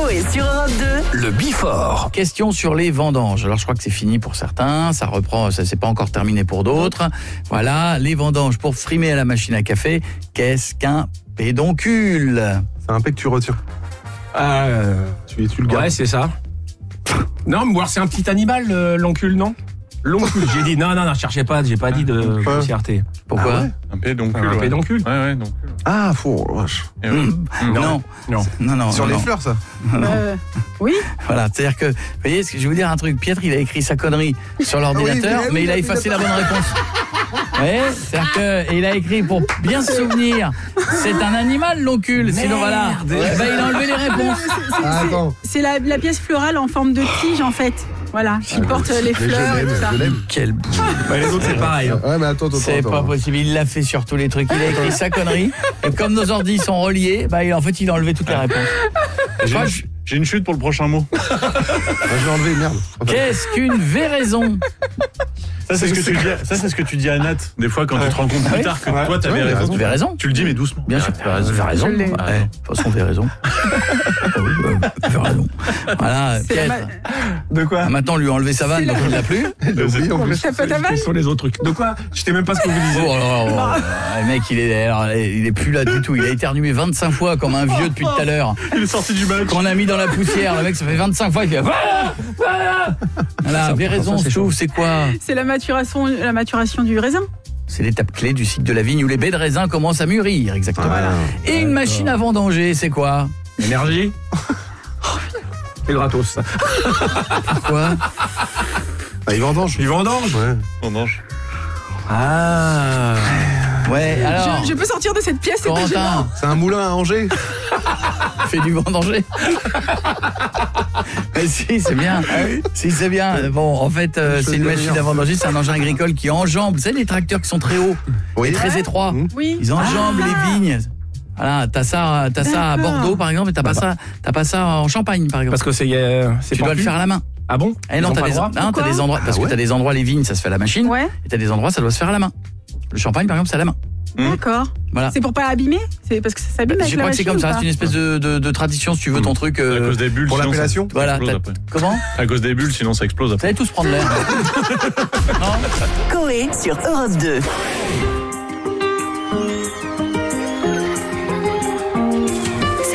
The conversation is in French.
Coé sur Europe 2. Le Bifort. Question sur les vendanges. Alors je crois que c'est fini pour certains, ça reprend, ça c'est pas encore terminé pour d'autres. Voilà, les vendanges pour frimer à la machine à café. Qu'est-ce qu'un pédoncule? C'est un pet que tu retires. Tu le gardes. Ouais, c'est ça. Non, mais c'est un petit animal, l'oncule, non? L'oncule, j'ai dit, non, cherchez pas, j'ai pas dit de grossièreté. Pourquoi? Ah ouais. Un pédoncule. Un pédoncule. Ouais, donc. Ah, faut. Vache. Non. Sur les fleurs, ça. Oui. Voilà, c'est-à-dire que, vous voyez, je vais vous dire un truc, Pietre, il a écrit sa connerie sur l'ordinateur, mais il a effacé la bonne réponse. Vous voyez, c'est-à-dire que il a écrit pour bien se souvenir, c'est un animal l'oncule, sinon voilà, il a enlevé les réponses. C'est la pièce florale en forme de tige en fait. Voilà, qui porte les fleurs et tout ça. Je l'aime. Quel bout. Les autres, c'est pareil. Ouais, mais attends. C'est pas possible, il l'a fait sur tous les trucs, il a écrit sa connerie, et comme nos ordi sont reliés, en fait il a enlevé toutes les réponses. J'ai une chute pour le prochain mot. Je vais enlever, merde. Qu'est-ce qu'une véraison? Ça, c'est ce que tu dis à Nat. Des fois, quand tu te rends compte plus tard que toi, t'avais raison. Tu as raison? Tu le dis, mais doucement. Bien sûr, tu as raison. Je l'ai. De toute façon, tu as raison. Tu as raison. Voilà, Pietre. De quoi? Maintenant, on lui a enlevé sa vanne, donc il l'a plus. Oui, en plus. T'as pas ta vache? Quels sont les autres trucs? De quoi? Je sais même pas ce que vous disiez. Le mec, il est plus là du tout. Il a éternué 25 fois comme un vieux depuis tout à l'heure. Il est sorti du match. Qu'on a mis dans la poussière. Le mec, ça fait 25 fois, il fait voilà, véraison, je trouve, c'est quoi? C'est la maturation du raisin. C'est l'étape clé du cycle de la vigne où les baies de raisin commencent à mûrir, exactement. Et une machine à vendanger, c'est quoi? Énergie. C'est gratos, ça. Quoi? Il vendange. Il vendange. Ouais. Vendange. Ah. Ouais, alors. Je peux sortir de cette pièce, c'est pas gênant. Corentin, C'est un moulin à Angers. fait du vendanger. Mais si, c'est bien. Si, c'est bien. Bon, en fait, c'est une machine à vendanger, c'est un engin agricole qui enjambe. Vous savez, les tracteurs qui sont très hauts et très étroits. Oui. Ils enjambent les vignes. Voilà, t'as ça à Bordeaux, par exemple, et t'as pas ça en Champagne, par exemple. Parce que c'est Tu dois le faire à la main. Ah bon? Eh non, t'as des endroits, parce que t'as des endroits, les vignes, ça se fait à la machine. Ouais. Et t'as des endroits, ça doit se faire à la main. Le champagne, par exemple, c'est à la main. D'accord. Voilà. C'est pour pas abîmer? C'est parce que ça s'abîme avec Je la crois que c'est machine comme ça, ou c'est une espèce de tradition, si tu veux ton truc. À cause des bulles. Pour sinon, l'appellation. ça Voilà. explose après. Comment? À cause des bulles, sinon ça explose Vous après. allez tous prendre l'air. Non? Coé sur Europe 2.